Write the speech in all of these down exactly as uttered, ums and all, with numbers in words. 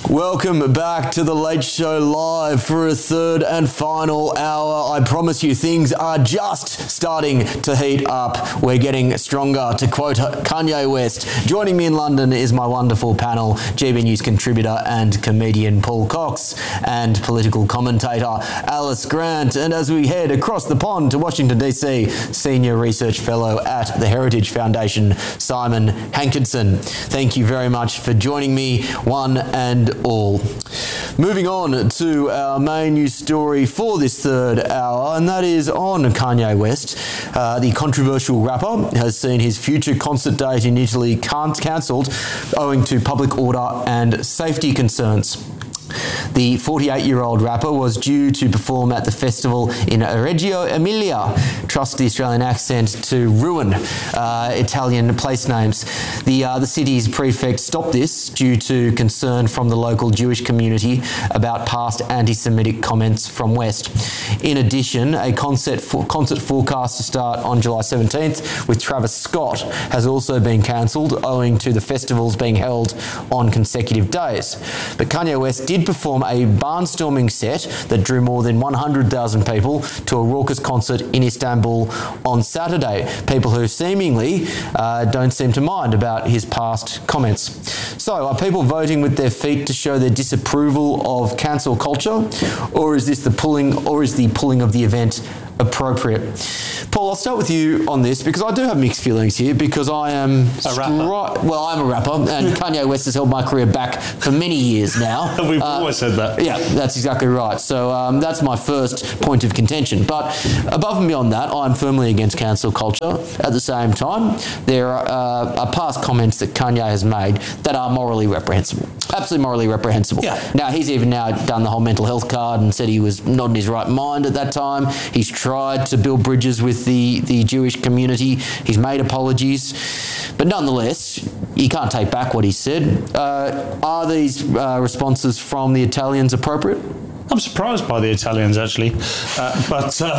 Welcome back to the Late Show Live for a third and final hour. I promise you things are just starting to heat up. We're getting stronger, to quote Kanye West. Joining me in London is my wonderful panel, G B News contributor and comedian Paul Cox and political commentator Alice Grant. And as we head across the pond to Washington D C, Senior Research Fellow at the Heritage Foundation, Simon Hankinson. Thank you very much for joining me, one and all. Moving on to our main news story for this third hour, and that is on Kanye West. Uh, the controversial rapper has seen his future concert date in Italy can- cancelled owing to public order and safety concerns. The forty-eight-year-old rapper was due to perform at the festival in Reggio Emilia. Trust the Australian accent to ruin uh, Italian place names. The, uh, the city's prefect stopped this due to concern from the local Jewish community about past anti-Semitic comments from West. In addition, a concert, for, concert forecast to start on July seventeenth with Travis Scott has also been cancelled owing to the festivals being held on consecutive days. But Kanye West did perform a barnstorming set that drew more than one hundred thousand people to a raucous concert in Istanbul on Saturday. People who seemingly uh, don't seem to mind about his past comments. So, are people voting with their feet to show their disapproval of cancel culture, or is this the pulling, or is the pulling of the event appropriate? Paul, I'll start with you on this because I do have mixed feelings here because I am a rapper. Stri- well, I'm a rapper, and Kanye West has held my career back for many years now. We've uh, always said that. Yeah, that's exactly right. So um, that's my first point of contention. But above and beyond that, I'm firmly against cancel culture. At the same time, there are, uh, are past comments that Kanye has made that are morally reprehensible. Absolutely morally reprehensible. Yeah. Now, he's even now done the whole mental health card and said he was not in his right mind at that time. He's tried to build bridges with the, the Jewish community. He's made apologies. But nonetheless, you can't take back what he said. Uh, are these uh, responses from the Italians appropriate? I'm surprised by the Italians, actually, uh, but uh,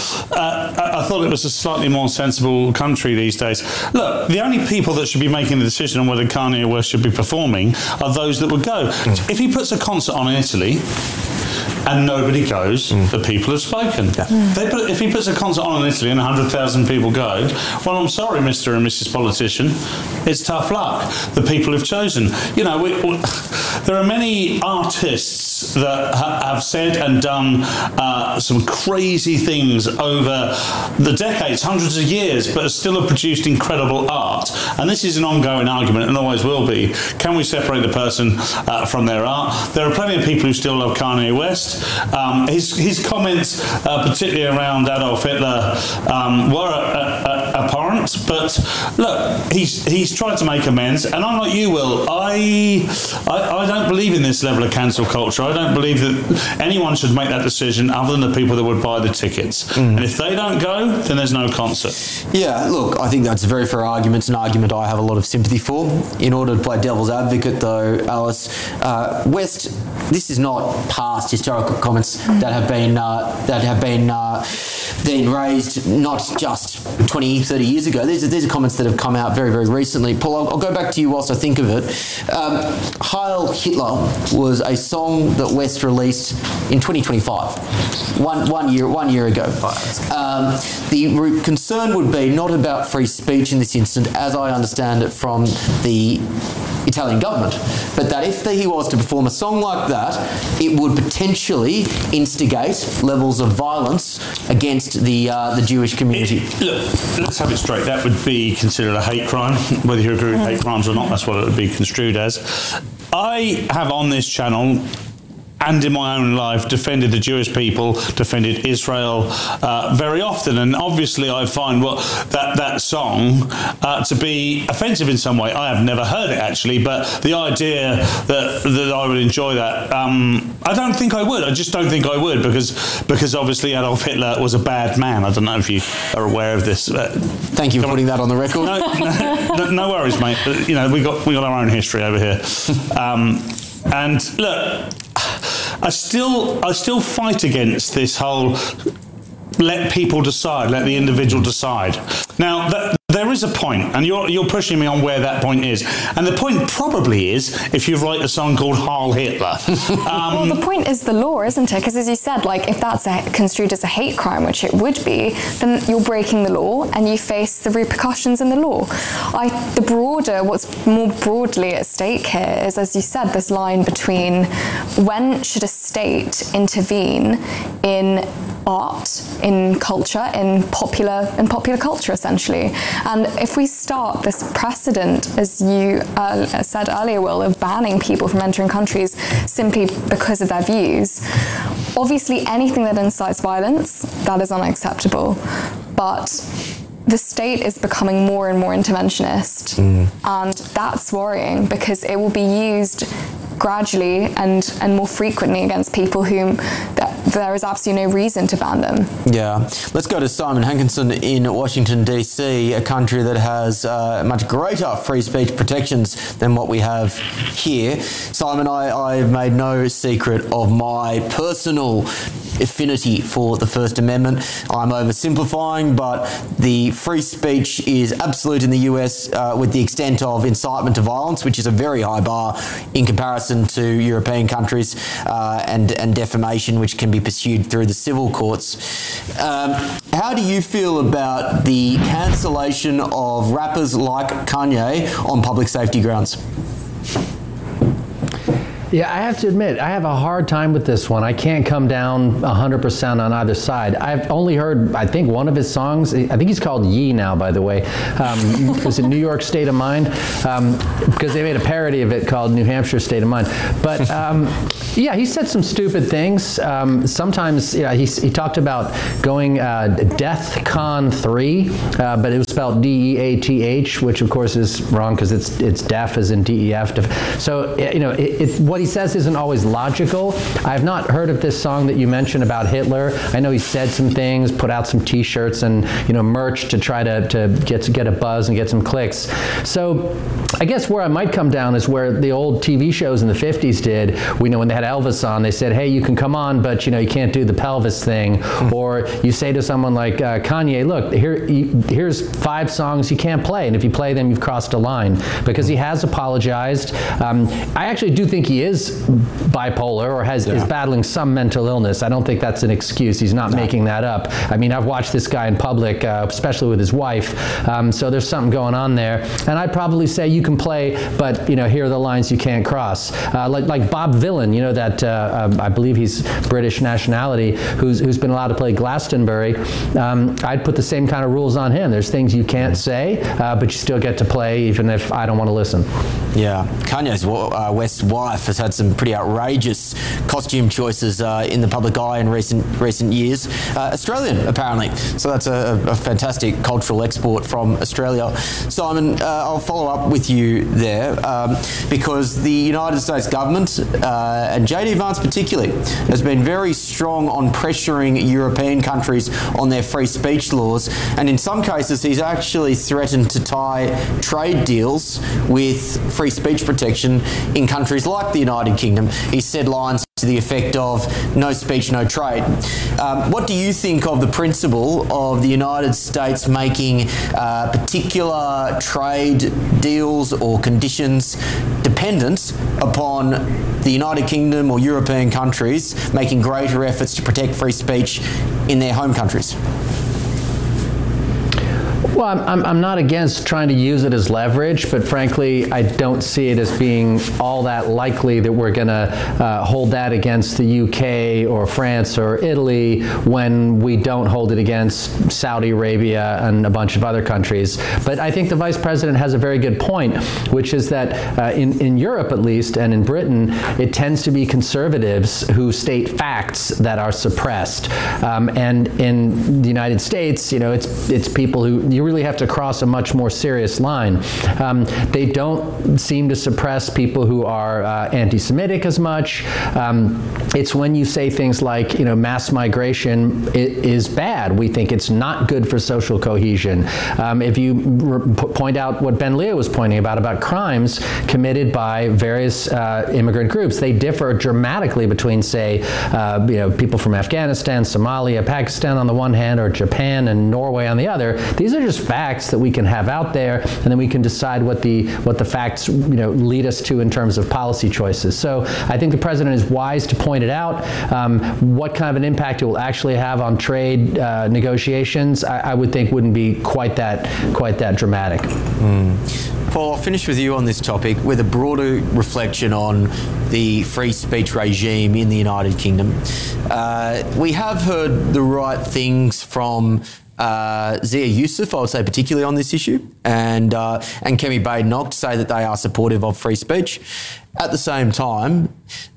uh, I thought it was a slightly more sensible country these days. Look, the only people that should be making the decision on whether Kanye West should be performing are those that would go. Mm. If he puts a concert on in Italy and nobody goes, mm. the people have spoken. Yeah. Mm. They put, if he puts a concert on in Italy and one hundred thousand people go, well, I'm sorry, Mister and Missus Politician, it's tough luck. The people have chosen. You know, we, we, there are many artists that ha- have said and done uh, some crazy things over the decades, hundreds of years, but still have produced incredible art. And this is an ongoing argument and always will be. Can we separate the person uh, from their art? There are plenty of people who still love Kanye West. Um, his, his comments, uh, particularly around Adolf Hitler, um, were uh, uh, abhorrent. But look, he's he's tried to make amends. And I'm like you, Will. I, I I don't believe in this level of cancel culture. I don't believe that anyone should make that decision other than the people that would buy the tickets. Mm. And if they don't go, then there's no concert. Yeah, look, I think that's a very fair argument. It's an argument I have a lot of sympathy for. In order to play devil's advocate, though, Alice, uh, West, this is not past historical comments that have been uh, that have been uh, been raised not just twenty, thirty years ago. These are, these are comments that have come out very, very recently. Paul, I'll, I'll go back to you whilst I think of it. Um, Heil Hitler was a song that West released in twenty twenty-five, one, one, year, one year ago. Um, the re- concern would be not about free speech in this instant, as I understand it from the Italian government, but that if he was to perform a song like that, it would potentially instigate levels of violence against the uh, the Jewish community. It, look, let's have it straight. That would be considered a hate crime. Whether you agree with hate crimes or not, that's what it would be construed as. I have on this channel and in my own life defended the Jewish people, defended Israel uh, very often, and obviously I find what that that song uh, to be offensive in some way. I have never heard it actually, but the idea that that I would enjoy that, um, I don't think I would. I just don't think I would because because obviously Adolf Hitler was a bad man. I don't know if you are aware of this. Uh, Thank you for putting that on the record. No, no, no worries, mate. You know we got we got our own history over here, um, and look. I still, I still fight against this whole let people decide, let the individual decide. Now, that, there is a point, and you're you're pushing me on where that point is. And the point probably is if you write a song called Heil Hitler. Um, well, the point is the law, isn't it? Because as you said, like if that's a, construed as a hate crime, which it would be, then you're breaking the law and you face the repercussions in the law. I, the broader, what's more broadly at stake here is, as you said, this line between when should a state intervene in art, in culture, in popular in popular culture, essentially. And if we start this precedent, as you uh, said earlier, Will, of banning people from entering countries simply because of their views, obviously anything that incites violence, that is unacceptable. But the state is becoming more and more interventionist, mm. and that's worrying because it will be used gradually and, and more frequently against people whom th- there is absolutely no reason to ban them. Yeah. Let's go to Simon Hankinson in Washington, D C, a country that has uh, much greater free speech protections than what we have here. Simon, I, I've made no secret of my personal affinity for the First Amendment. I'm oversimplifying, but the free speech is absolute in the U S uh, with the extent of incitement to violence, which is a very high bar in comparison to European countries, uh, and, and defamation, which can be pursued through the civil courts. Um, how do you feel about the cancellation of rappers like Kanye on public safety grounds? Yeah, I have to admit, I have a hard time with this one. I can't come down one hundred percent on either side. I've only heard, I think, one of his songs. I think he's called Yee now, by the way. Um, was it New York State of Mind? Um, because they made a parody of it called New Hampshire State of Mind. But um, yeah, he said some stupid things. Um, sometimes, yeah, he, he talked about going uh, Death Con three, uh, but it was spelled D E A T H, which of course is wrong because it's it's deaf as in D E F. So, you know, it, it, what he says isn't always logical. I have not heard of this song that you mentioned about Hitler. I know he said some things, put out some T-shirts and, you know, merch to try to, to get to get a buzz and get some clicks. So I guess where I might come down is where the old T V shows in the fifties did. We know when they had Elvis on, they said, hey, you can come on, but, you know, you can't do the pelvis thing. Or you say to someone like uh, Kanye, look, here, you, here's five songs you can't play, and if you play them, you've crossed a line. Because he has apologized. Um, I actually do think he is bipolar or has yeah. is battling some mental illness. I don't think that's an excuse. He's not no. making that up. I mean, I've watched this guy in public, uh, especially with his wife. Um, so there's something going on there. And I'd probably say you can play, but, you know, here are the lines you can't cross. Uh, like like Bob Vylan, you know, that uh, um, I believe he's British nationality, who's who's been allowed to play Glastonbury. Um, I'd put the same kind of rules on him. There's things you can't say, uh, but you still get to play even if I don't want to listen. Yeah, Kanye's uh, West's wife has had some pretty outrageous costume choices uh, in the public eye in recent recent years. Uh, Australian, apparently. So that's a, a fantastic cultural export from Australia. Simon, uh, I'll follow up with you there um, because the United States government, uh, and J D Vance particularly, has been very strong on pressuring European countries on their free speech laws. And in some cases, he's actually threatened to tie trade deals with free speech protection in countries like the United Kingdom. He said lines to the effect of no speech, no trade. Um, what do you think of the principle of the United States making uh, particular trade deals or conditions dependent upon the United Kingdom or European countries making greater efforts to protect free speech in their home countries? Well, I'm, I'm not against trying to use it as leverage, but frankly, I don't see it as being all that likely that we're going to uh, hold that against the U K or France or Italy when we don't hold it against Saudi Arabia and a bunch of other countries. But I think the Vice President has a very good point, which is that uh, in, in Europe, at least, and in Britain, it tends to be conservatives who state facts that are suppressed. Um, and in the United States, you know, it's it's people who you really really have to cross a much more serious line. Um, they don't seem to suppress people who are uh, anti-Semitic as much. Um, it's when you say things like, you know, mass migration is bad. We think it's not good for social cohesion. Um, if you point out what Ben Leo was pointing about, about crimes committed by various uh, immigrant groups, they differ dramatically between, say, uh, you know, people from Afghanistan, Somalia, Pakistan on the one hand, or Japan and Norway on the other. These are just facts that we can have out there, and then we can decide what the what the facts, you know, lead us to in terms of policy choices. So I think the president is wise to point it out. Um, what kind of an impact it will actually have on trade uh, negotiations, I, I would think wouldn't be quite that quite that dramatic. Mm. Paul, I'll finish with you on this topic with a broader reflection on the free speech regime in the United Kingdom. Uh, we have heard the right things from uh, Zia Yusuf, I would say, particularly on this issue, and uh, and Kemi Badenoch to say that they are supportive of free speech. At the same time,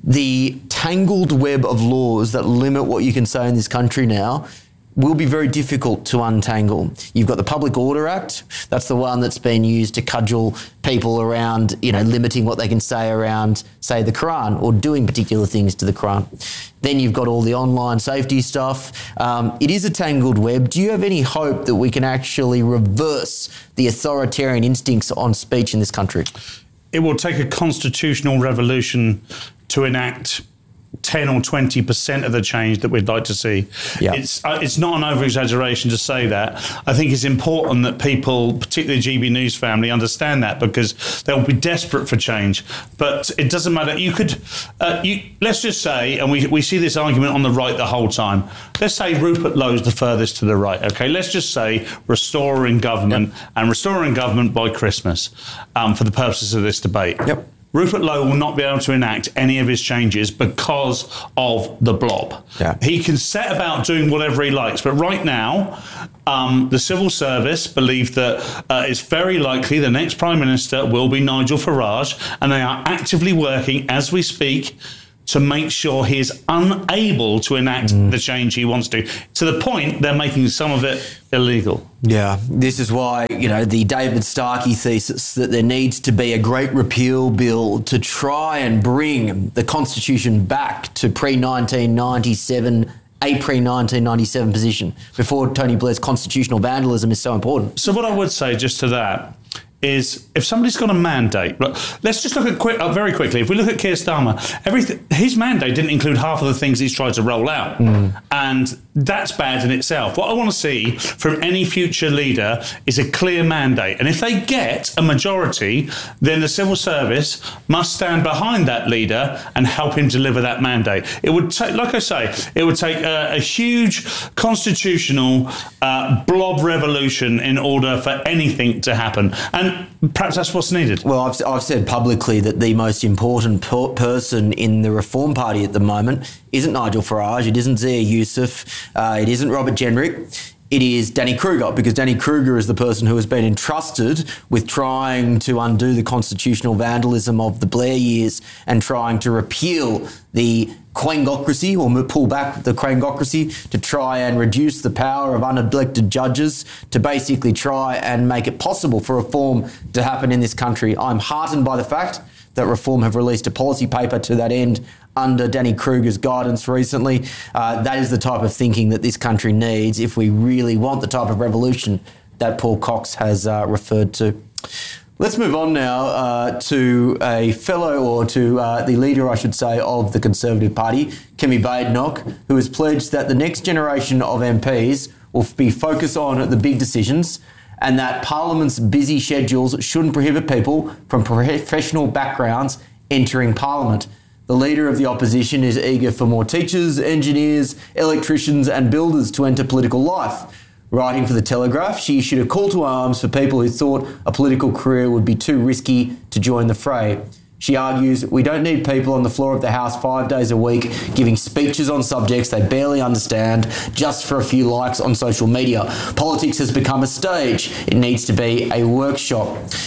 the tangled web of laws that limit what you can say in this country now will be very difficult to untangle. You've got the Public Order Act. That's the one that's been used to cudgel people around, you know, limiting what they can say around, say, the Quran or doing particular things to the Quran. Then you've got all the online safety stuff. Um, it is a tangled web. Do you have any hope that we can actually reverse the authoritarian instincts on speech in this country? It will take a constitutional revolution to enact ten or twenty percent of the change that we'd like to see. Yeah. It's uh, it's not an over-exaggeration to say that. I think it's important that people, particularly the G B News family, understand that, because they'll be desperate for change. But it doesn't matter. You could, uh, you let's just say, and we, we see this argument on the right the whole time, let's say Rupert Lowe's the furthest to the right, okay? Let's just say restoring government, yep. and restoring government by Christmas um, for the purposes of this debate. Yep. Rupert Lowe will not be able to enact any of his changes because of the blob. Yeah. He can set about doing whatever he likes, but right now, um, the civil service believe that uh, it's very likely the next Prime Minister will be Nigel Farage, and they are actively working as we speak to make sure he is unable to enact mm. the change he wants to, to the point they're making some of it illegal. Yeah, this is why, you know, the David Starkey thesis that there needs to be a great repeal bill to try and bring the Constitution back to pre nineteen ninety-seven, a pre nineteen ninety-seven position before Tony Blair's constitutional vandalism is so important. So what I would say just to that is, if somebody's got a mandate, look, let's just look at quick, uh, very quickly. If we look at Keir Starmer, everything, his mandate didn't include half of the things he's tried to roll out, mm. and that's bad in itself. What I want to see from any future leader is a clear mandate, and if they get a majority, then the civil service must stand behind that leader and help him deliver that mandate. It would take, like I say, it would take a, a huge constitutional uh, blob revolution in order for anything to happen, and perhaps that's what's needed. Well, I've, I've said publicly that the most important per- person in the Reform Party at the moment isn't Nigel Farage, it isn't Zia Yusuf, uh, it isn't Robert Jenrick. It is Danny Kruger, because Danny Kruger is the person who has been entrusted with trying to undo the constitutional vandalism of the Blair years and trying to repeal the quangocracy, or pull back the quangocracy, to try and reduce the power of unelected judges, to basically try and make it possible for reform to happen in this country. I'm heartened by the fact that Reform have released a policy paper to that end under Danny Kruger's guidance recently. Uh, that is the type of thinking that this country needs if we really want the type of revolution that Paul Cox has uh, referred to. Let's move on now uh, to a fellow, or to uh, the leader, I should say, of the Conservative Party, Kemi Badenoch, who has pledged that the next generation of M Ps will be focused on the big decisions, and that Parliament's busy schedules shouldn't prohibit people from professional backgrounds entering Parliament. The leader of the opposition is eager for more teachers, engineers, electricians and builders to enter political life. Writing for The Telegraph, she issued a call to arms for people who thought a political career would be too risky to join the fray. She argues, we don't need people on the floor of the House five days a week giving speeches on subjects they barely understand just for a few likes on social media. Politics has become a stage. It needs to be a workshop.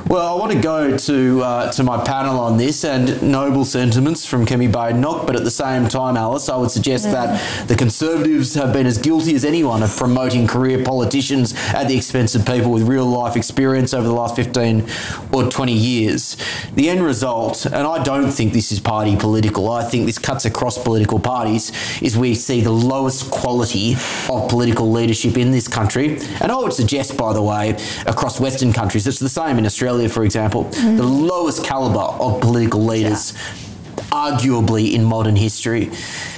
Well, I want to go to uh, to my panel on this, and noble sentiments from Kemi Badenoch, but at the same time, Alice, I would suggest mm. that the Conservatives have been as guilty as anyone of promoting career politicians at the expense of people with real life experience over the last fifteen or twenty years. The end result, and I don't think this is party political, I think this cuts across political parties, is we see the lowest quality of political leadership in this country. And I would suggest, by the way, across Western countries, it's the same in Australia, for example, mm-hmm. the lowest calibre of political leaders, yeah. arguably in modern history.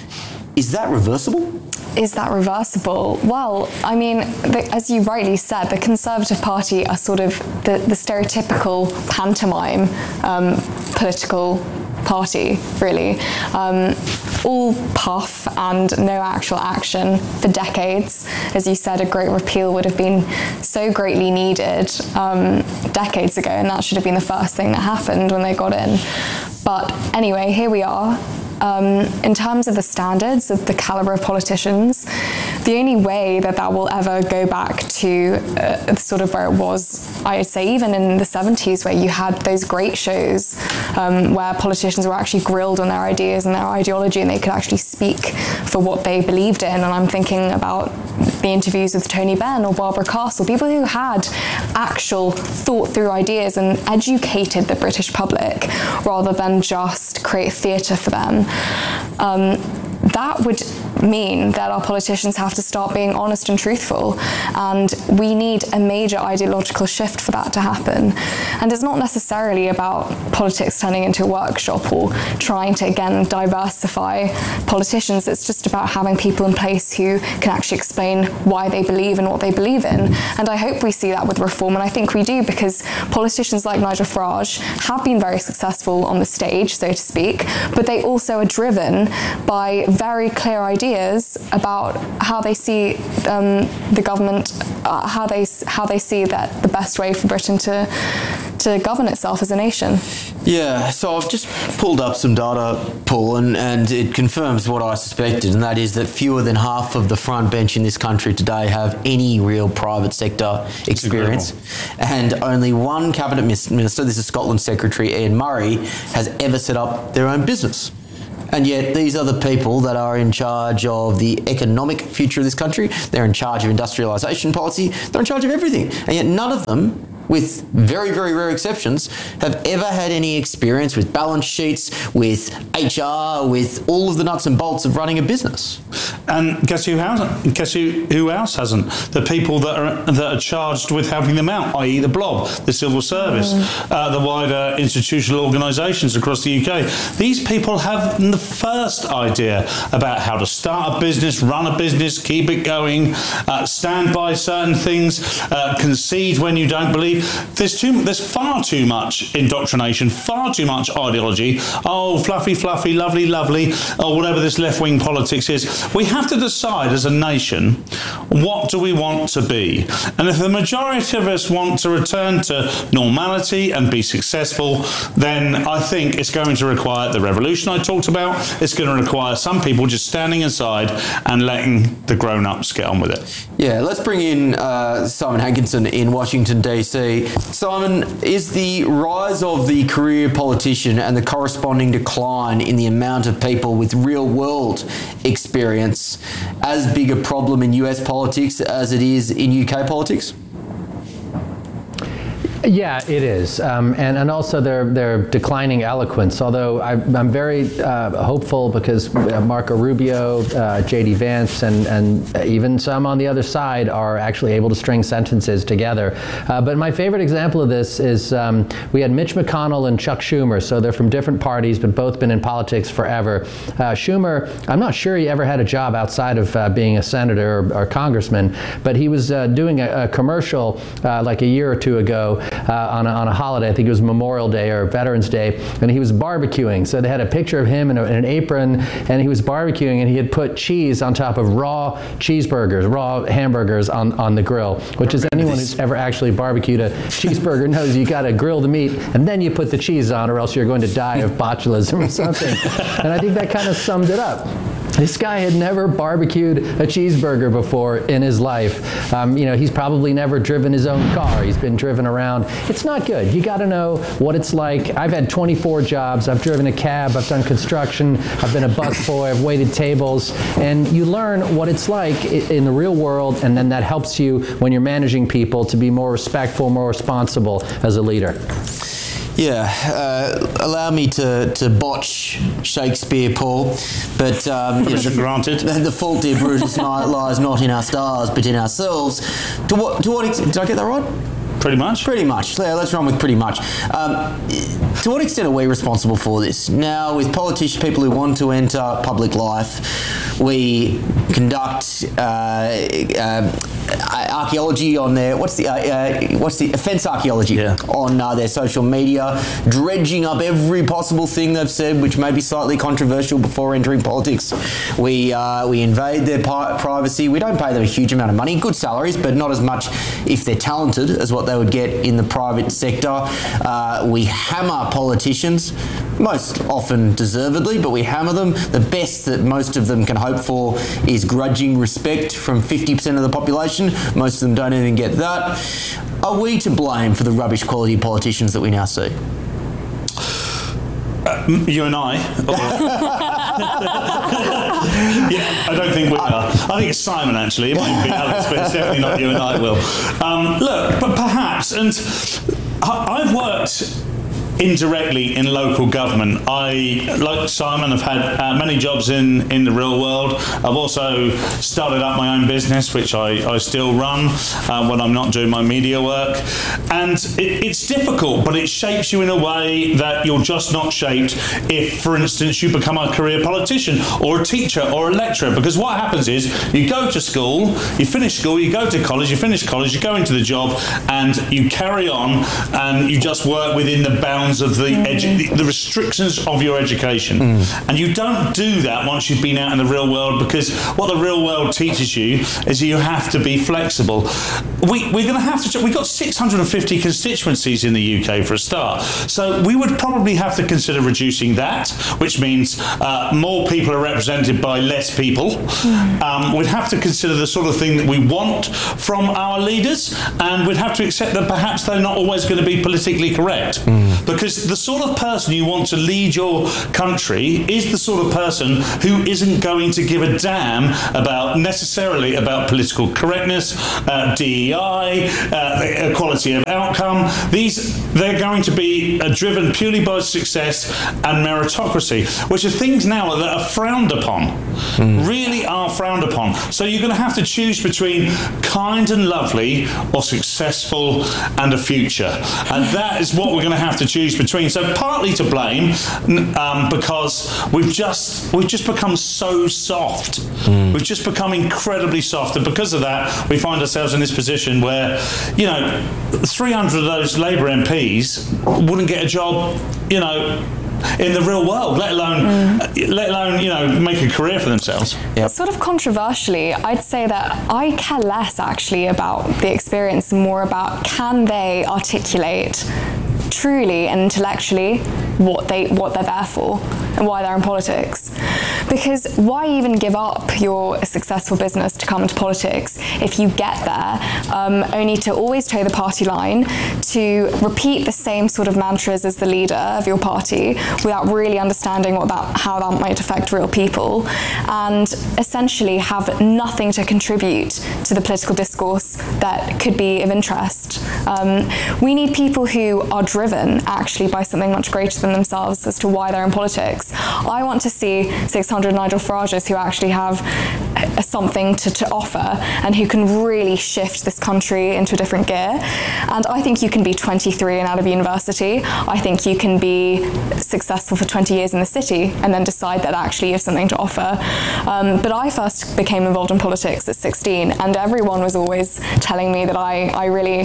Is that reversible? Is that reversible? Well, I mean, the, as you rightly said, the Conservative Party are sort of the, the stereotypical pantomime um, political party, really. Um, all puff and no actual action for decades. As you said, a great repeal would have been so greatly needed um, decades ago, and that should have been the first thing that happened when they got in. But anyway, here we are. Um, in terms of the standards of the calibre of politicians, the only way that that will ever go back to uh, sort of where it was, I'd say even in the seventies, where you had those great shows um, where politicians were actually grilled on their ideas and their ideology, and they could actually speak for what they believed in. And I'm thinking about the interviews with Tony Benn or Barbara Castle, people who had actual thought through ideas and educated the British public rather than just create theatre for them. Um, that would mean that our politicians have to start being honest and truthful, and we need a major ideological shift for that to happen. And it's not necessarily about politics turning into a workshop or trying to, again, diversify politicians. It's just about having people in place who can actually explain why they believe in what they believe in. And I hope we see that with reform, and I think we do, because politicians like Nigel Farage have been very successful on the stage, so to speak, but they also are driven by very clear ideas about how they see um, the government, uh, how they how they see that the best way for Britain to to govern itself as a nation. Yeah, so I've just pulled up some data, Paul, and, and it confirms what I suspected, and that is that fewer than half of the front bench in this country today have any real private sector experience, and only one cabinet minister, this is Scotland Secretary Ian Murray, has ever set up their own business. And yet these are the people that are in charge of the economic future of this country. They're in charge of industrialisation policy. They're in charge of everything. And yet none of them, with very, very rare exceptions, have ever had any experience with balance sheets, with H R, with all of the nuts and bolts of running a business. And guess who hasn't? Guess who, who else hasn't? The people that are that are charged with helping them out, that is the Blob, the Civil Service, mm. uh, the wider institutional organisations across the U K. These people have the first idea about how to start a business, run a business, keep it going, uh, stand by certain things, uh, concede when you don't believe. There's too, there's far too much indoctrination, far too much ideology. Oh, fluffy, fluffy, lovely, lovely, or whatever this left-wing politics is. We have to decide as a nation, what do we want to be? And if the majority of us want to return to normality and be successful, then I think it's going to require the revolution I talked about. It's going to require some people just standing aside and letting the grown-ups get on with it. Yeah, let's bring in uh, Simon Hankinson in Washington, D C. Simon, is the rise of the career politician and the corresponding decline in the amount of people with real-world experience as big a problem in U S politics as it is in U K politics? Yeah, it is, um, and and also their their declining eloquence. Although I, I'm very uh, hopeful because Marco Rubio, uh, J D Vance, and and even some on the other side are actually able to string sentences together. Uh, but my favorite example of this is um, we had Mitch McConnell and Chuck Schumer. So they're from different parties, but both been in politics forever. Uh, Schumer, I'm not sure he ever had a job outside of uh, being a senator or, or congressman, but he was uh, doing a, a commercial uh, like a year or two ago. Uh, on, a, on a holiday, I think it was Memorial Day or Veterans Day, and he was barbecuing. So they had a picture of him in, a, in an apron, and he was barbecuing, and he had put cheese on top of raw cheeseburgers, raw hamburgers on, on the grill, which is anyone who's ever actually barbecued a cheeseburger knows you got to grill the meat, and then you put the cheese on, or else you're going to die of botulism or something. And I think that kind of summed it up. This guy had never barbecued a cheeseburger before in his life. Um, you know, he's probably never driven his own car. He's been driven around. It's not good. You got to know what it's like. I've had twenty-four jobs. I've driven a cab. I've done construction. I've been a busboy. I've waited tables. And you learn what it's like in the real world, and then that helps you when you're managing people to be more respectful, more responsible as a leader. Yeah, uh, allow me to, to botch Shakespeare, Paul, but um, you know, granted. The, the fault, dear Brutus, lies not in our stars, but in ourselves. To what? To what? Ex- did I get that right? Pretty much. Pretty much. Yeah, let's run with pretty much. Um, to what extent are we responsible for this? Now, with politicians, people who want to enter public life, we conduct uh, uh, archaeology on their what's the uh, uh, what's the offence archaeology yeah. on uh, their social media, dredging up every possible thing they've said, which may be slightly controversial before entering politics. We uh, we invade their pi- privacy. We don't pay them a huge amount of money, good salaries, but not as much if they're talented as what they would get in the private sector. Uh, we hammer politicians, most often deservedly, but we hammer them. The best that most of them can hope for is grudging respect from fifty percent of the population. Most of them don't even get that. Are we to blame for the rubbish quality politicians that we now see? Uh, you and I. Yeah, I don't think we are. I think it's Simon, actually. It might be Alex, but it's definitely not you and I, Will. Um, look, but perhaps, and I, I've worked indirectly in local government. I, like Simon, have had uh, many jobs in, in the real world. I've also started up my own business, which I, I still run uh, when I'm not doing my media work. And it, it's difficult, but it shapes you in a way that you're just not shaped if, for instance, you become a career politician or a teacher or a lecturer. Because what happens is you go to school, you finish school, you go to college, you finish college, you go into the job, and you carry on, and you just work within the bounds of the edu- the restrictions of your education. Mm. And you don't do that once you've been out in the real world, because what the real world teaches you is you have to be flexible. We, we're going to have to, we've got six hundred fifty constituencies in the U K for a start. So we would probably have to consider reducing that, which means uh, more people are represented by less people. Mm. Um, we'd have to consider the sort of thing that we want from our leaders, and we'd have to accept that perhaps they're not always going to be politically correct. Mm. Because the sort of person you want to lead your country is the sort of person who isn't going to give a damn about necessarily about political correctness, uh, D E I, uh, equality of outcome. These, they're going to be uh, driven purely by success and meritocracy, which are things now that are frowned upon, mm. really are frowned upon. So you're going to have to choose between kind and lovely or successful and a future. And that is what we're going to have to choose between. So partly to blame um, because we've just we've just become so soft. Mm. We've just become incredibly soft, and because of that, we find ourselves in this position where, you know, three hundred of those Labour M Ps wouldn't get a job, you know, in the real world, let alone, mm. let alone, you know, make a career for themselves. Yep. Sort of controversially, I'd say that I care less actually about the experience, more about can they articulate truly and intellectually what they what they're there for and why they're in politics. Because why even give up your successful business to come into politics if you get there um, only to always toe the party line, to repeat the same sort of mantras as the leader of your party without really understanding what that, how that might affect real people, and essentially have nothing to contribute to the political discourse that could be of interest. Um, we need people who are driven actually by something much greater than themselves as to why they're in politics. I want to see six hundred Nigel Farages who actually have a, something to, to offer and who can really shift this country into a different gear. And I think you can be twenty-three and out of university. I think you can be successful for twenty years in the city and then decide that actually you have something to offer. Um, but I first became involved in politics at sixteen, and everyone was always telling me that I, I really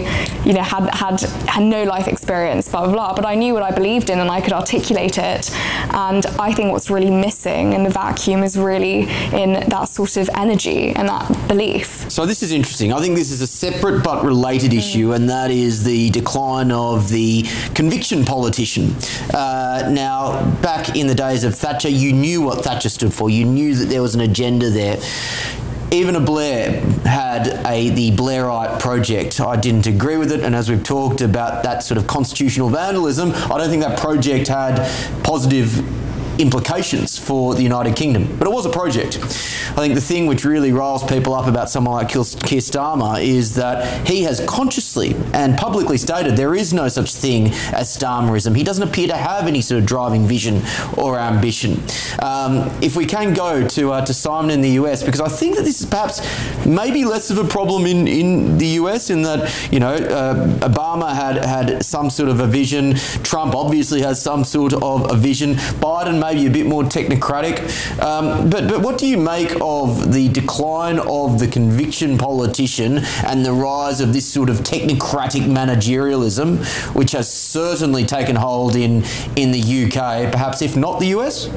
you know, had, had, had no life experience, blah, blah, blah, but I knew what I believed in and I could articulate it. And I think what's really missing in the vacuum is really in that sort of energy and that belief. So this is interesting. I think this is a separate but related mm. issue, and that is the decline of the conviction politician. Uh, now, back in the days of Thatcher, you knew what Thatcher stood for. You knew that there was an agenda there. Even a Blair had a the Blairite project. I didn't agree with it, and as we've talked about that sort of constitutional vandalism, I don't think that project had positive implications for the United Kingdom, but it was a project. I think the thing which really riles people up about someone like Keir Starmer is that he has consciously and publicly stated there is no such thing as Starmerism. He doesn't appear to have any sort of driving vision or ambition. Um, if we can go to uh, to Simon in the U S, because I think that this is perhaps maybe less of a problem in, in the U S, in that, you know, uh, Obama had, had some sort of a vision. Trump obviously has some sort of a vision. Biden maybe a bit more technocratic. Um, but, but what do you make of the decline of the conviction politician and the rise of this sort of technocratic managerialism, which has certainly taken hold in, in the U K, perhaps if not the U S?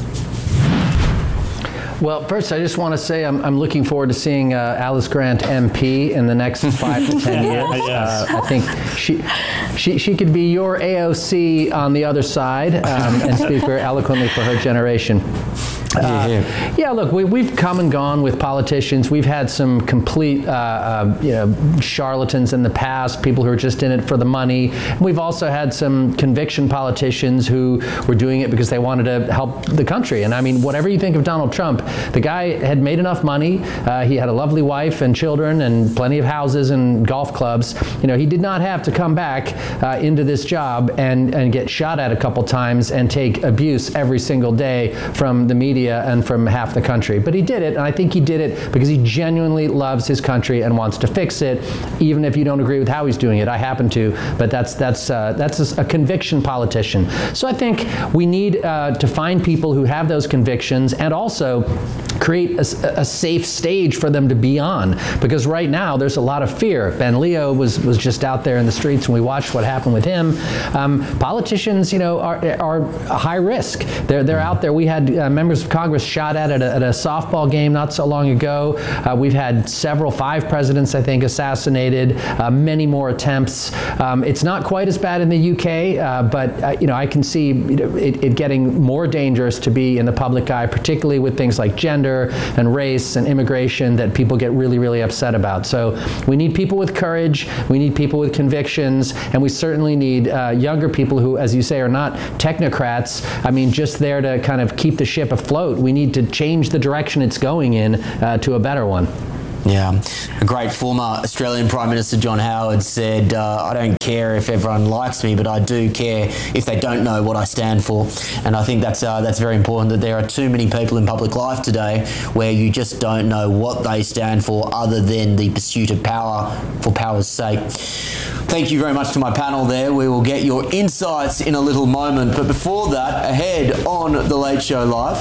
Well, first, I just want to say I'm, I'm looking forward to seeing uh, Alice Grant M P in the next five to ten years. Yes. Uh, I think she, she she could be your A O C on the other side um, and speak very eloquently for her generation. Uh, yeah. yeah, look, we, we've come and gone with politicians. We've had some complete, uh, uh, you know, charlatans in the past, people who are just in it for the money. And we've also had some conviction politicians who were doing it because they wanted to help the country. And I mean, whatever you think of Donald Trump, the guy had made enough money. Uh, he had a lovely wife and children and plenty of houses and golf clubs. You know, he did not have to come back uh, into this job and, and get shot at a couple times and take abuse every single day from the media and from half the country. But he did it, and I think he did it because he genuinely loves his country and wants to fix it, even if you don't agree with how he's doing it. I happen to, but that's that's uh, that's a conviction politician. So I think we need uh, to find people who have those convictions and also create a, a safe stage for them to be on, because right now there's a lot of fear. Ben Leo was was just out there in the streets and we watched what happened with him. Um, politicians, you know, are are high risk. They're they're out there. We had uh, members of Congress shot at at a, at a softball game not so long ago. Uh, we've had several, five presidents, I think, assassinated, uh, many more attempts. Um, it's not quite as bad in the U K, uh, but uh, you know, I can see you know, it, it getting more dangerous to be in the public eye, particularly with things like gender and race and immigration that people get really, really upset about. So we need people with courage, we need people with convictions, and we certainly need uh, younger people who, as you say, are not technocrats. I mean, just there to kind of keep the ship afloat. We need to change the direction it's going in uh, to a better one. Yeah, a great former Australian Prime Minister, John Howard, said, uh, I don't care if everyone likes me, but I do care if they don't know what I stand for. And I think that's uh, that's very important, that there are too many people in public life today where you just don't know what they stand for other than the pursuit of power for power's sake. Thank you very much to my panel there. We will get your insights in a little moment. But before that, ahead on The Late Show Live.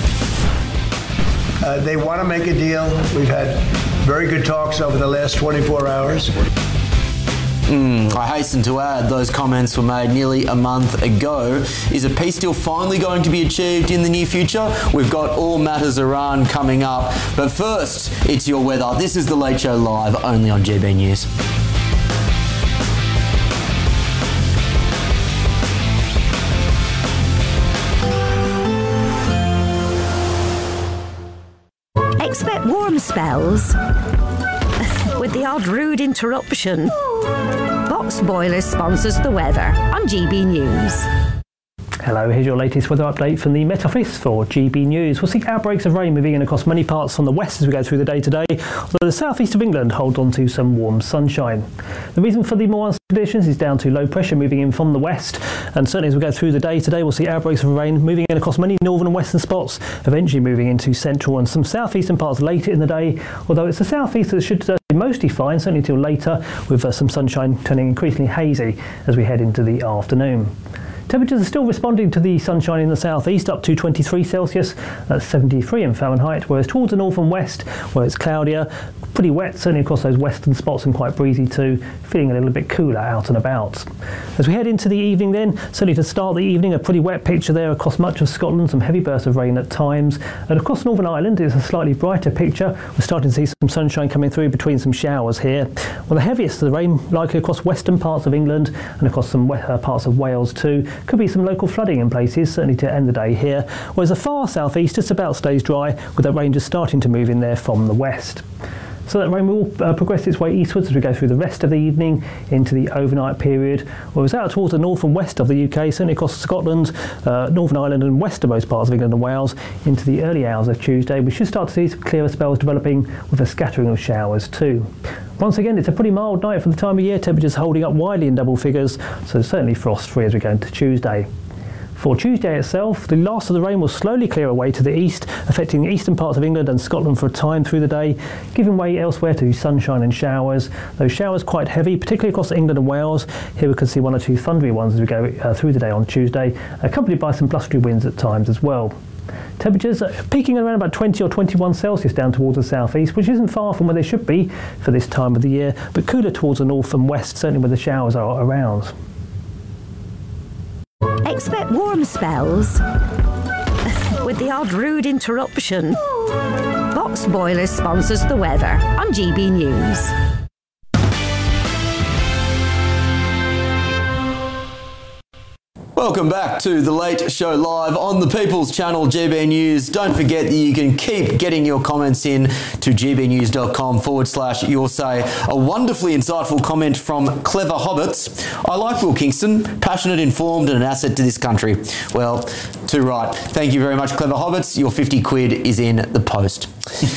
Uh, they want to make a deal. We've had very good talks over the last twenty-four hours. Mm, I hasten to add, those comments were made nearly a month ago. Is a peace deal finally going to be achieved in the near future? We've got all matters Iran coming up. But first, it's your weather. This is The Late Show Live, only on G B News. Expect warm spells with the odd rude interruption. Box Boilers sponsors the weather on G B News. Hello, here's your latest weather update from the Met Office for G B News. We'll see outbreaks of rain moving in across many parts from the west as we go through the day today, although the southeast of England hold on to some warm sunshine. The reason for the more unstable conditions is down to low pressure moving in from the west, and certainly as we go through the day today we'll see outbreaks of rain moving in across many northern and western spots, eventually moving into central and some southeastern parts later in the day, although it's the southeast that should be mostly fine, certainly until later, with uh, some sunshine turning increasingly hazy as we head into the afternoon. Temperatures are still responding to the sunshine in the southeast, up to twenty-three Celsius, that's seventy-three in Fahrenheit, whereas towards the north and west, where it's cloudier, pretty wet, certainly across those western spots, and quite breezy too, feeling a little bit cooler out and about. As we head into the evening then, certainly to start the evening, a pretty wet picture there across much of Scotland, some heavy bursts of rain at times, and across Northern Ireland it's a slightly brighter picture. We're starting to see some sunshine coming through between some showers here. Well, the heaviest of the rain likely across western parts of England and across some uh, parts of Wales too. Could be some local flooding in places, certainly to end the day here, whereas the far southeast just about stays dry, with that rain just starting to move in there from the west. So that rain will uh, progress its way eastwards as we go through the rest of the evening into the overnight period. Whereas out towards the north and west of the U K, certainly across Scotland, uh, Northern Ireland and westernmost parts of England and Wales, into the early hours of Tuesday, we should start to see some clearer spells developing with a scattering of showers too. Once again, it's a pretty mild night for the time of year, temperatures holding up widely in double figures, so certainly frost-free as we go into Tuesday. For Tuesday itself, the last of the rain will slowly clear away to the east, affecting the eastern parts of England and Scotland for a time through the day, giving way elsewhere to sunshine and showers. Those showers quite heavy, particularly across England and Wales. Here we can see one or two thundery ones as we go uh, through the day on Tuesday, accompanied by some blustery winds at times as well. Temperatures peaking around about twenty or twenty-one Celsius down towards the southeast, which isn't far from where they should be for this time of the year, but cooler towards the north and west, certainly where the showers are around. Expect warm spells with the odd rude interruption. Box Boilers sponsors the weather on G B News. Welcome back to The Late Show Live on the People's Channel, G B News. Don't forget that you can keep getting your comments in to gbnews.com forward slash your say. A wonderfully insightful comment from Clever Hobbits. I like Will Kingston, passionate, informed and an asset to this country. Well, too right. Thank you very much, Clever Hobbits. Your fifty quid is in the post.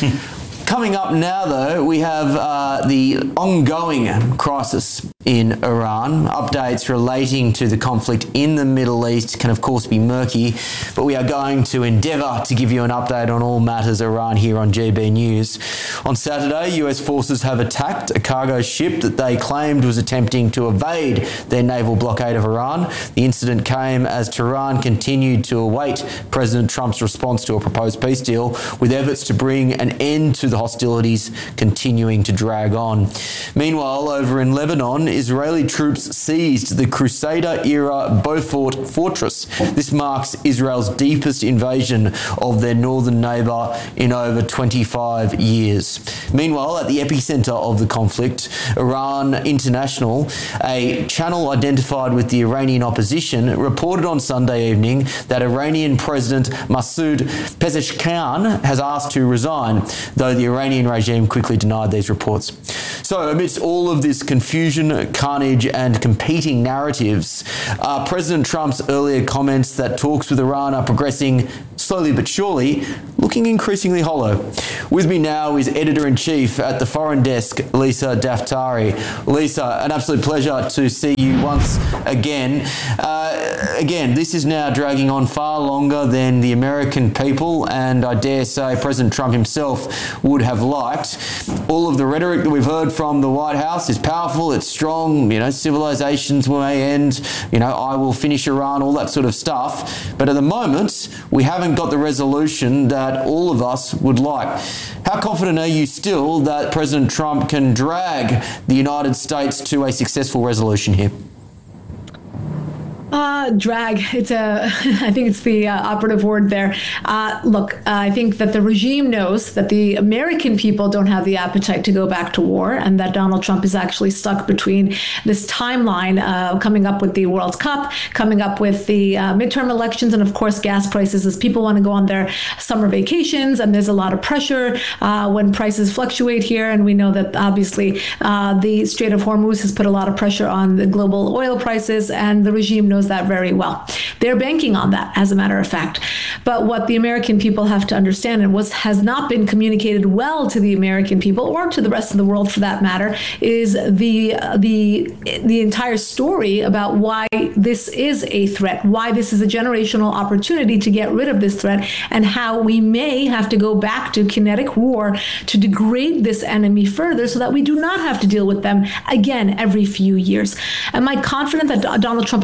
Coming up now, though, we have uh, the ongoing crisis in Iran. Updates relating to the conflict in the Middle East can, of course, be murky, but we are going to endeavour to give you an update on all matters Iran here on G B News. On Saturday, U S forces have attacked a cargo ship that they claimed was attempting to evade their naval blockade of Iran. The incident came as Tehran continued to await President Trump's response to a proposed peace deal, with efforts to bring an end to the hostilities continuing to drag on. Meanwhile, over in Lebanon, Israeli troops seized the Crusader-era Beaufort fortress. This marks Israel's deepest invasion of their northern neighbour in over twenty-five years. Meanwhile, at the epicentre of the conflict, Iran International, a channel identified with the Iranian opposition, reported on Sunday evening that Iranian President Masoud Pezeshkian has asked to resign, though the Iranian regime quickly denied these reports. So, amidst all of this confusion, carnage and competing narratives, uh, President Trump's earlier comments that talks with Iran are progressing slowly but surely, looking increasingly hollow. With me now is Editor-in-Chief at the Foreign Desk, Lisa Daftari. Lisa, an absolute pleasure to see you once again. Uh, again, this is now dragging on far longer than the American people, and I dare say President Trump himself would have liked. All of the rhetoric that we've heard from the White House is powerful, it's strong, you know, civilizations may end, you know, I will finish Iran, all that sort of stuff. But at the moment, we haven't got the resolution that all of us would like. How confident are you still that President Trump can drag the United States to a successful resolution here? Uh, drag. It's a, I think it's the uh, operative word there. Uh, look, uh, I think that the regime knows that the American people don't have the appetite to go back to war, and that Donald Trump is actually stuck between this timeline uh, coming up with the World Cup, coming up with the uh, midterm elections, and of course gas prices, as people want to go on their summer vacations, and there's a lot of pressure uh, when prices fluctuate here, and we know that obviously uh, the Strait of Hormuz has put a lot of pressure on the global oil prices, and the regime knows that very well. They're banking on that, as a matter of fact. But what the American people have to understand, and what has not been communicated well to the American people, or to the rest of the world for that matter, is the the the entire story about why this is a threat, why this is a generational opportunity to get rid of this threat, and how we may have to go back to kinetic war to degrade this enemy further so that we do not have to deal with them again every few years. Am I confident that Donald Trump understands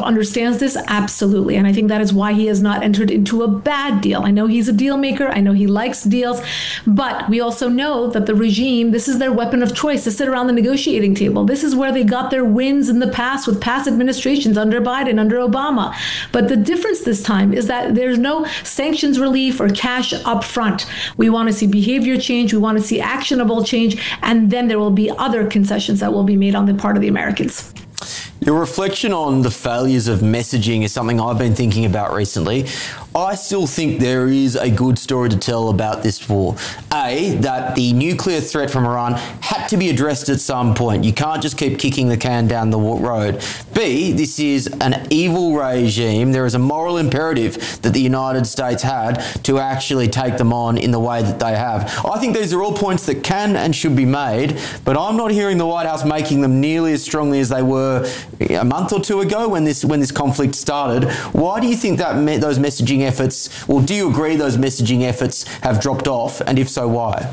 understands this? Absolutely. And I think that is why he has not entered into a bad deal. I know he's a deal maker. I know he likes deals. But we also know that the regime, this is their weapon of choice to sit around the negotiating table. This is where they got their wins in the past with past administrations under Biden, under Obama. But the difference this time is that there's no sanctions relief or cash up front. We want to see behavior change. We want to see actionable change. And then there will be other concessions that will be made on the part of the Americans. Your reflection on the failures of messaging is something I've been thinking about recently. I still think there is a good story to tell about this war. A, that the nuclear threat from Iran had to be addressed at some point. You can't just keep kicking the can down the road. B, this is an evil regime. There is a moral imperative that the United States had to actually take them on in the way that they have. I think these are all points that can and should be made, but I'm not hearing the White House making them nearly as strongly as they were a month or two ago when this when this conflict started. Why do you think that me- those messaging efforts, or do you agree those messaging efforts have dropped off, and if so, why?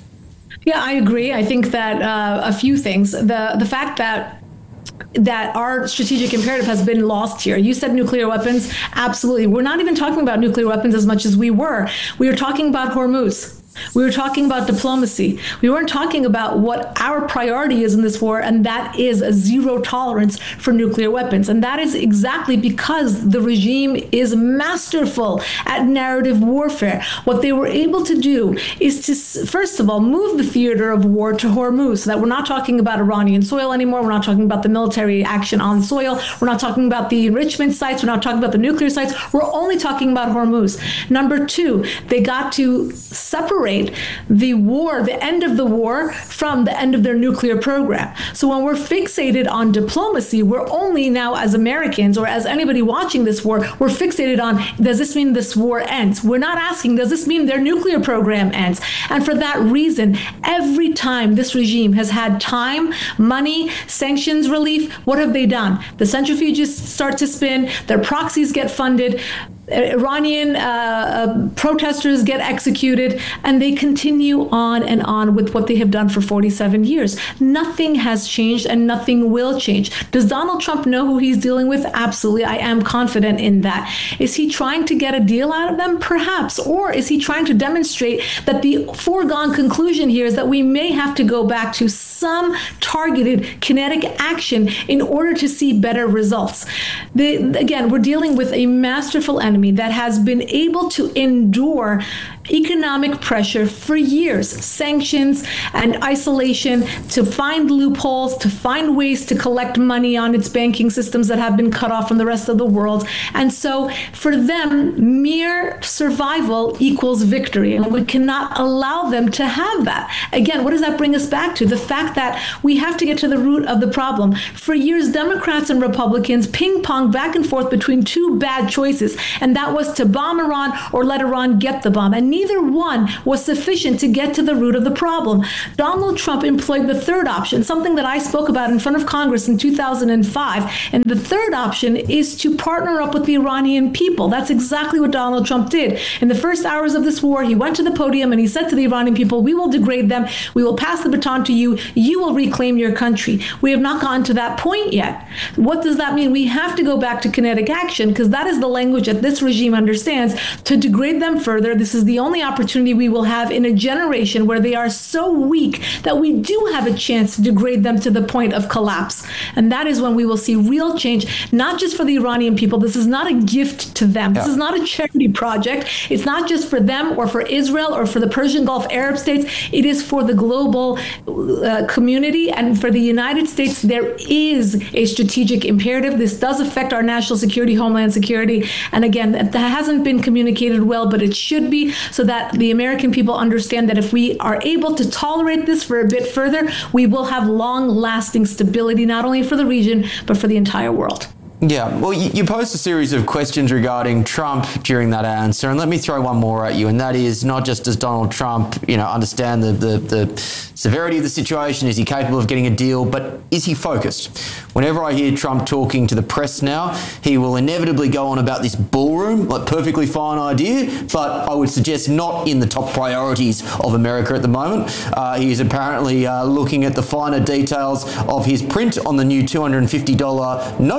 Yeah, I agree. I think that uh, a few things. The the fact that that our strategic imperative has been lost here. You said nuclear weapons. Absolutely. We're not even talking about nuclear weapons as much as we were. We were talking about Hormuz. We were talking about diplomacy. We weren't talking about what our priority is in this war, and that is a zero tolerance for nuclear weapons. And that is exactly because the regime is masterful at narrative warfare. What they were able to do is to, first of all, move the theater of war to Hormuz, so that we're not talking about Iranian soil anymore. We're not talking about the military action on soil. We're not talking about the enrichment sites. We're not talking about the nuclear sites. We're only talking about Hormuz. Number two, they got to separate the war, the end of the war, from the end of their nuclear program. So when we're fixated on diplomacy, we're only now, as Americans or as anybody watching this war, we're fixated on, does this mean this war ends? We're not asking, does this mean their nuclear program ends? And for that reason, every time this regime has had time, money, sanctions relief, what have they done? The centrifuges start to spin, their proxies get funded, Iranian uh, uh, protesters get executed, and they continue on and on with what they have done for forty-seven years. Nothing has changed and nothing will change. Does Donald Trump know who he's dealing with? Absolutely. I am confident in that. Is he trying to get a deal out of them? Perhaps. Or is he trying to demonstrate that the foregone conclusion here is that we may have to go back to some targeted kinetic action in order to see better results? The, again, we're dealing with a masterful enemy that has been able to endure economic pressure for years, sanctions and isolation, to find loopholes, to find ways to collect money on its banking systems that have been cut off from the rest of the world. And so for them, mere survival equals victory, and we cannot allow them to have that. Again, what does that bring us back to? The fact that we have to get to the root of the problem. For years, Democrats and Republicans ping-ponged back and forth between two bad choices, and that was to bomb Iran or let Iran get the bomb. And neither one was sufficient to get to the root of the problem. Donald Trump employed the third option, something that I spoke about in front of Congress in two thousand five. And the third option is to partner up with the Iranian people. That's exactly what Donald Trump did. In the first hours of this war, he went to the podium and he said to the Iranian people, we will degrade them. We will pass the baton to you. You will reclaim your country. We have not gotten to that point yet. What does that mean? We have to go back to kinetic action, because that is the language that this regime understands. To degrade them further, this is the only opportunity we will have in a generation where they are so weak that we do have a chance to degrade them to the point of collapse. And that is when we will see real change, not just for the Iranian people. This is not a gift to them. This yeah. is not a charity project. It's not just for them or for Israel or for the Persian Gulf Arab states. It is for the global uh, community, and for the United States. There is a strategic imperative. This does affect our national security, homeland security. And again, that hasn't been communicated well, but it should be, so that the American people understand that if we are able to tolerate this for a bit further, we will have long-lasting stability, not only for the region, but for the entire world. Yeah, well, you posed a series of questions regarding Trump during that answer, and let me throw one more at you, and that is, not just does Donald Trump, you know, understand the, the, the severity of the situation, is he capable of getting a deal, but is he focused? Whenever I hear Trump talking to the press now, he will inevitably go on about this ballroom, like perfectly fine idea, but I would suggest not in the top priorities of America at the moment. Uh, he is apparently uh, looking at the finer details of his print on the new two hundred fifty dollars note. I'd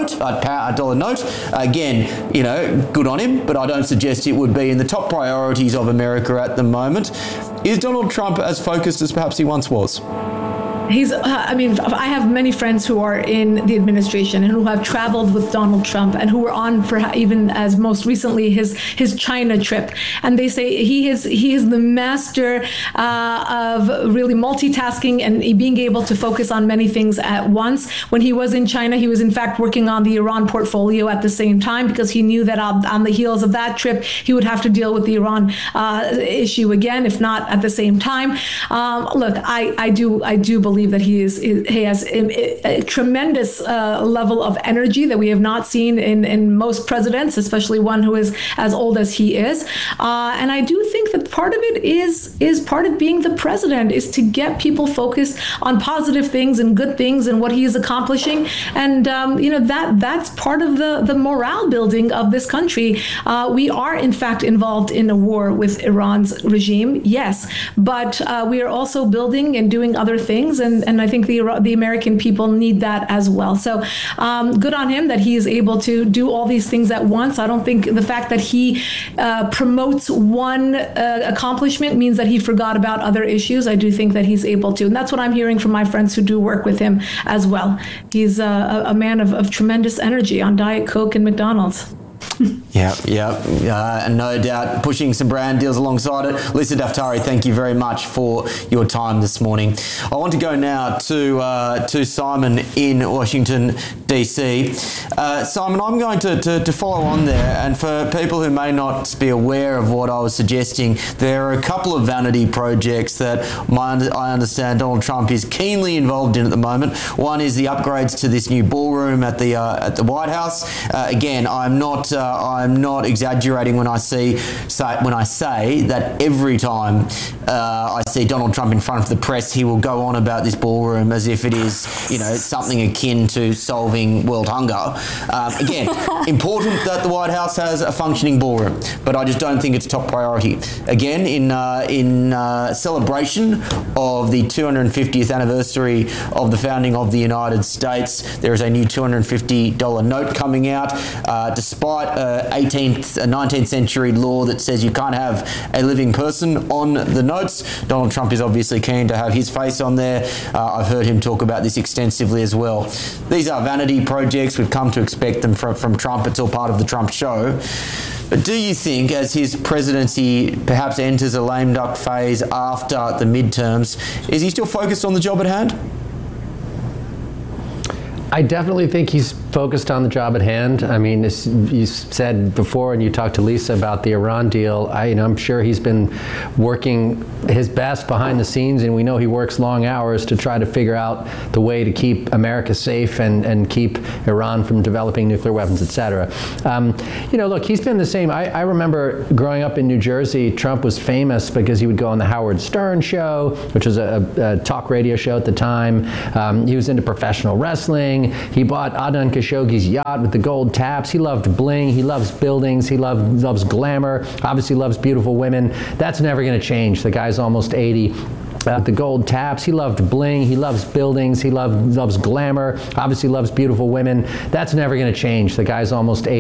ca- dollar note. Again, you know, good on him, but I don't suggest it would be in the top priorities of America at the moment. Is Donald Trump as focused as perhaps he once was? He's, uh, I mean, I have many friends who are in the administration and who have traveled with Donald Trump and who were on for even as most recently his his China trip. And they say he is he is the master uh, of really multitasking and being able to focus on many things at once. When he was in China, he was in fact working on the Iran portfolio at the same time because he knew that on, on the heels of that trip, he would have to deal with the Iran uh, issue again, if not at the same time. Um, look, I, I do I do believe that he is he has a, a tremendous uh, level of energy that we have not seen in, in most presidents, especially one who is as old as he is. Uh, and I do think that part of it is is part of being the president is to get people focused on positive things and good things and what he is accomplishing. And um, you know that that's part of the the morale building of this country. Uh, we are in fact involved in a war with Iran's regime, yes, but uh, we are also building and doing other things. And, and I think the the American people need that as well. So um, good on him that he is able to do all these things at once. I don't think the fact that he uh, promotes one uh, accomplishment means that he forgot about other issues. I do think that he's able to. And that's what I'm hearing from my friends who do work with him as well. He's a, a man of, of tremendous energy on Diet Coke and McDonald's. Yeah, yeah, uh, and no doubt pushing some brand deals alongside it. Lisa Daftari, thank you very much for your time this morning. I want to go now to uh, to Simon in Washington, D C. Uh, Simon, I'm going to, to, to follow on there, and for people who may not be aware of what I was suggesting, there are a couple of vanity projects that my, I understand Donald Trump is keenly involved in at the moment. One is the upgrades to this new ballroom at the uh, at the White House. Uh, again, I'm not uh, I'm not exaggerating when I see say, when I say that every time uh, I see Donald Trump in front of the press, he will go on about this ballroom as if it is, you know, something akin to solving world hunger. Um, again, important that the White House has a functioning ballroom, but I just don't think it's top priority. Again, in uh, in uh, celebration of the two hundred fiftieth anniversary of the founding of the United States, there is a new two hundred fifty dollar note coming out, uh, despite uh, eighteenth, nineteenth century law that says you can't have a living person on the notes. Donald Trump is obviously keen to have his face on there. Uh, I've heard him talk about this extensively as well. These are vanity projects. We've come to expect them from, from Trump. It's all part of the Trump show. But do you think, as his presidency perhaps enters a lame duck phase after the midterms, is he still focused on the job at hand? I definitely think he's focused on the job at hand. I mean, as you said before, and you talked to Lisa about the Iran deal, I, you know, I'm sure he's been working his best behind the scenes, and we know he works long hours to try to figure out the way to keep America safe and, and keep Iran from developing nuclear weapons, et cetera. Um, you know, look, he's been the same. I, I remember growing up in New Jersey, Trump was famous because he would go on the Howard Stern show, which was a, a talk radio show at the time. Um, he was into professional wrestling. He bought Adnan Khashoggi's yacht with the gold taps. He loved bling. He loves buildings. He loves, loves glamour. Obviously loves beautiful women. That's never going to change. The guy's almost eighty. Uh, the gold taps. He loved bling. He loves buildings. He love, loves glamour. Obviously loves beautiful women. That's never going to change. The guy's almost eighty.